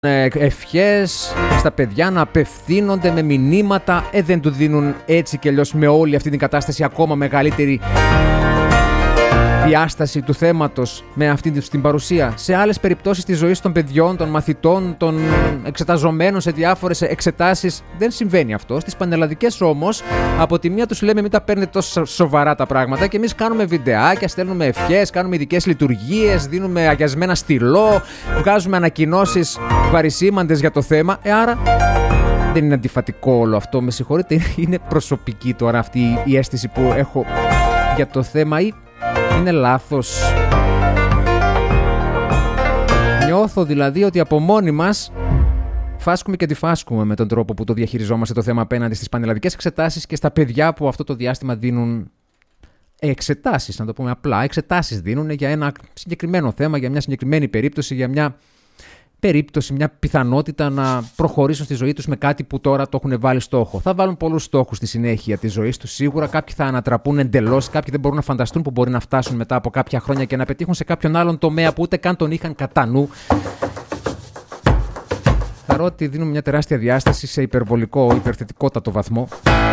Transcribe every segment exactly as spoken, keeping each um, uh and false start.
ευχές στα παιδιά να απευθύνονται με μηνύματα. Ε, δεν του δίνουν έτσι και αλλιώς με όλη αυτή την κατάσταση ακόμα μεγαλύτερη διάσταση του θέματος με αυτή την παρουσία. Σε άλλες περιπτώσεις της ζωής των παιδιών, των μαθητών, των εξεταζομένων σε διάφορες εξετάσεις δεν συμβαίνει αυτό. Στις πανελλαδικές όμως, από τη μία τους λέμε μην τα παίρνετε τόσο σοβαρά τα πράγματα και εμείς κάνουμε βιντεάκια, στέλνουμε ευχές, κάνουμε ειδικές λειτουργίες, δίνουμε αγιασμένα στυλό, βγάζουμε ανακοινώσεις βαρισίμαντες για το θέμα. Ε, άρα δεν είναι αντιφατικό όλο αυτό, με συγχωρείτε, είναι προσωπική τώρα αυτή η αίσθηση που έχω για το θέμα ή είναι λάθος? Νιώθω δηλαδή ότι από μόνοι μας φάσκουμε και αντιφάσκουμε με τον τρόπο που το διαχειριζόμαστε το θέμα απέναντι στις πανελλαδικές εξετάσεις και στα παιδιά που αυτό το διάστημα δίνουν εξετάσεις, να το πούμε απλά, εξετάσεις δίνουν για ένα συγκεκριμένο θέμα, για μια συγκεκριμένη περίπτωση, για μια περίπτωση, μια πιθανότητα να προχωρήσουν στη ζωή τους με κάτι που τώρα το έχουν βάλει στόχο. Θα βάλουν πολλούς στόχους στη συνέχεια της ζωής τους σίγουρα. Κάποιοι θα ανατραπούν εντελώς, κάποιοι δεν μπορούν να φανταστούν που μπορεί να φτάσουν μετά από κάποια χρόνια και να πετύχουν σε κάποιον άλλον τομέα που ούτε καν τον είχαν κατά νου. Θεωρώ ότι δίνουμε μια τεράστια διάσταση σε υπερβολικό, υπερθετικότατο βαθμό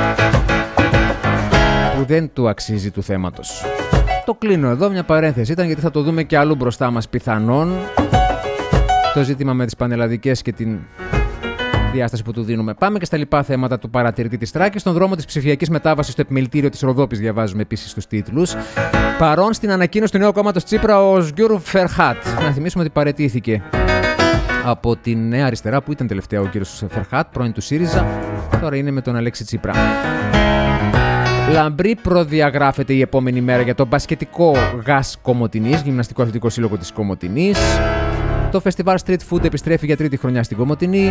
που δεν του αξίζει του θέματος. Το κλείνω εδώ, μια παρένθεση ήταν γιατί θα το δούμε και αλλού μπροστά μας πιθανόν. Το ζήτημα με τις πανελλαδικές και την διάσταση που του δίνουμε. Πάμε και στα λοιπά θέματα του παρατηρητή της Θράκης. Στον δρόμο της ψηφιακής μετάβασης στο επιμελητήριο της Ροδόπης, διαβάζουμε επίσης στους τίτλους. Παρόν στην ανακοίνωση του νέου κόμματος Τσίπρα, ο Σγκιούρ Φερχάτ. Να θυμίσουμε ότι παραιτήθηκε από τη Νέα Αριστερά που ήταν τελευταία ο κύριος Φερχάτ, πρώην του ΣΥΡΙΖΑ. Τώρα είναι με τον Αλέξη Τσίπρα. Λαμπρή προδιαγράφεται η επόμενη μέρα για το μπασκετικό ΓΑΣ Κομοτηνής, Γυμναστικό Αθλητικό Σύλλογο της Κομοτηνής. Το φεστιβάλ Street Food επιστρέφει για τρίτη χρονιά στην Κομοτηνή.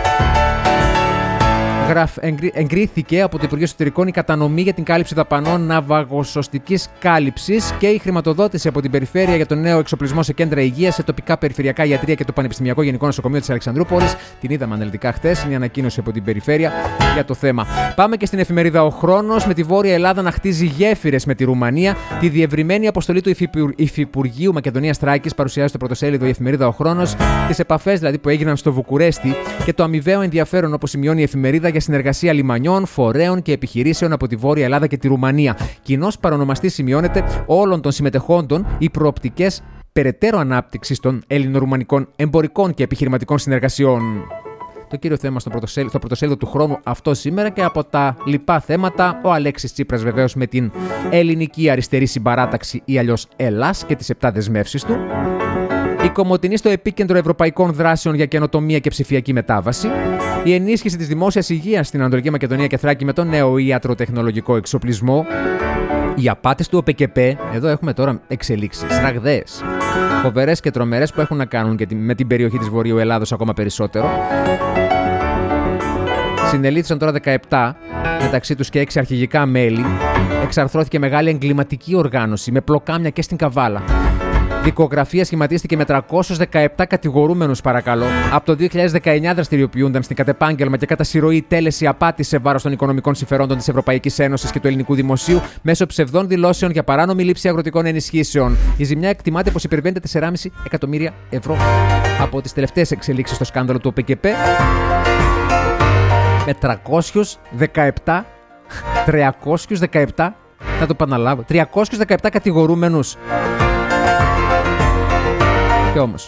Εγκρίθηκε από το Υπουργείο Εσωτερικών η κατανομή για την κάλυψη δαπανών ναυαγοσωστικής κάλυψης και η χρηματοδότηση από την Περιφέρεια για τον νέο εξοπλισμό σε κέντρα υγείας, σε τοπικά περιφερειακά ιατρεία και το Πανεπιστημιακό Γενικό Νοσοκομείο της Αλεξανδρούπολης. Την είδαμε αναλυτικά χθες. Είναι η ανακοίνωση από την Περιφέρεια για το θέμα. Πάμε και στην εφημερίδα Ο Χρόνος, με τη Βόρεια Ελλάδα να χτίζει γέφυρες με τη Ρουμανία. Τη διευρυμένη αποστολή του Υφυπουργείου Μακεδονίας Θράκης παρουσιάζει στο πρωτοσέλιδο η εφημερίδα Ο Χρόνος. Τις επαφές δηλαδή που έγιναν στο Βουκουρέστι και το αμοιβαίο ενδιαφέρον, όπως σημειώνει η εφημερίδα, για συνεργασία λιμανιών, φορέων και επιχειρήσεων από τη Βόρεια Ελλάδα και τη Ρουμανία. Κοινός παρονομαστής σημειώνεται όλων των συμμετεχόντων οι προοπτικές περαιτέρω ανάπτυξης των ελληνορουμανικών εμπορικών και επιχειρηματικών συνεργασιών. Το κύριο θέμα στο πρωτοσέλιδο, στο πρωτοσέλιδο του Χρόνου αυτό σήμερα, και από τα λοιπά θέματα ο Αλέξης Τσίπρας βεβαίως με την ελληνική αριστερή συμπαράταξη ή αλλιώς Ελλάς και τις επτά δεσμεύσεις του. Η Κομοτηνή στο επίκεντρο ευρωπαϊκών δράσεων για καινοτομία και ψηφιακή μετάβαση. Η ενίσχυση της δημόσιας υγείας στην Ανατολική Μακεδονία και Θράκη με τον νέο ιατροτεχνολογικό εξοπλισμό. Οι απάτες του ΟΠΕΚΕΠΕ, εδώ έχουμε τώρα εξελίξεις ραγδαίες, φοβερές και τρομερές που έχουν να κάνουν και με την περιοχή της Βορείου Ελλάδος ακόμα περισσότερο. Συνελήφθησαν τώρα δεκαεπτά, μεταξύ τους και έξι αρχηγικά μέλη. Εξαρθρώθηκε μεγάλη εγκληματική οργάνωση με πλοκάμια και στην Καβάλα. Δικογραφία σχηματίστηκε με τριακόσιους δεκαεπτά κατηγορούμενους, παρακαλώ. Από το δύο χιλιάδες δεκαεννιά δραστηριοποιούνταν στην κατεπάγγελμα και κατά συρροή τέλεση απάτη σε βάρος των οικονομικών συμφερόντων της Ευρωπαϊκής Ένωσης και του ελληνικού δημοσίου μέσω ψευδών δηλώσεων για παράνομη λήψη αγροτικών ενισχύσεων. Η ζημιά εκτιμάται πως υπερβαίνει τα τέσσερα κόμμα πέντε εκατομμύρια ευρώ. Από τις τελευταίες εξελίξεις στο σκάνδαλο του ΟΠΕΚΕΠΕ, με τριακόσιους δεκαεπτά, τριακόσιους δεκαεπτά, θα το επαναλάβω, τριακόσιους δεκαεπτά κατηγορούμενους. Και όμως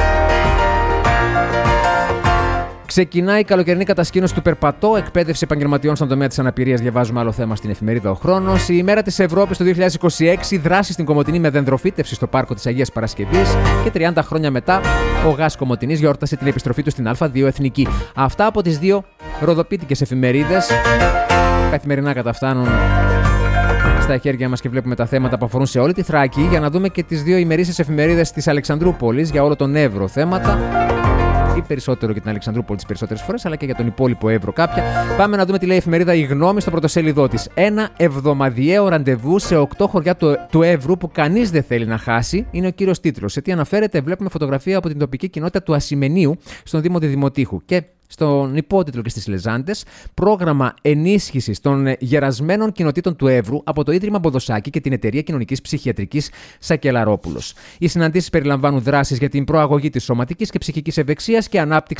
ξεκινάει η καλοκαιρινή κατασκήνωση του Περπατώ, εκπαίδευση επαγγελματιών στον τομέα της αναπηρίας. Διαβάζουμε άλλο θέμα στην εφημερίδα Ο Χρόνος. Η ημέρα της Ευρώπης το δύο χιλιάδες είκοσι έξι, δράση στην Κομοτηνή με δενδροφύτευση στο πάρκο της Αγίας Παρασκευής. Και τριάντα χρόνια μετά, ο ΓΑΣ Κομοτηνής γιόρτασε την επιστροφή του στην Α2 Εθνική. Αυτά από τις δύο ροδοπίτικες εφημερίδες. Καθημερινά καταφτάνουν στα χέρια μας και βλέπουμε τα θέματα που αφορούν σε όλη τη Θράκη, για να δούμε και τις δύο ημερήσιες εφημερίδες της Αλεξανδρούπολης για όλο τον Εύρο θέματα. Ή περισσότερο για την Αλεξανδρούπολη τις περισσότερες φορές, αλλά και για τον υπόλοιπο Εύρο κάποια. Πάμε να δούμε τι λέει η εφημερίδα Η Γνώμη στο πρωτοσέλιδό της. Ένα εβδομαδιαίο ραντεβού σε οκτώ χωριά του, του Εύρου που κανείς δεν θέλει να χάσει, είναι ο κύριος τίτλος. Σε τι αναφέρεται, βλέπουμε φωτογραφία από την τοπική κοινότητα του Ασημενίου στον Δήμο Διδημοτήχου. Και στον υπότιτλο και στις Λεζάντες, πρόγραμμα ενίσχυσης των γερασμένων κοινοτήτων του Εύρου από το Ίδρυμα Μποδοσάκη και την Εταιρεία Κοινωνικής Ψυχιατρικής Σακελαρόπουλος. Οι συναντήσεις περιλαμβάνουν δράσεις για την προαγωγή της σωματικής και ψυχικής ευεξίας και ανάπτυξη